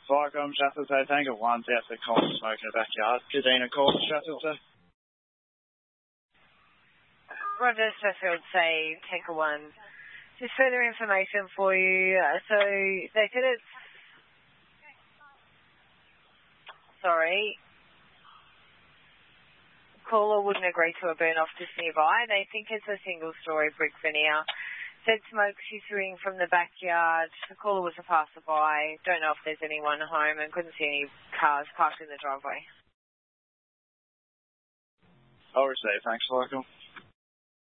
Viacom Shuttle, so Tango 1's out the cold smoke in the backyard. Cadena calls Shuttle, so. Roger, Sheffield, say Tango 1. Just further information for you. So they said it's... Sorry. Caller wouldn't agree to a burn-off just nearby. They think it's a single-storey brick veneer. Said smoke issuing from the backyard. The caller was a passerby. Don't know if there's anyone home and couldn't see any cars parked in the driveway. I'll receive. Thanks, Michael.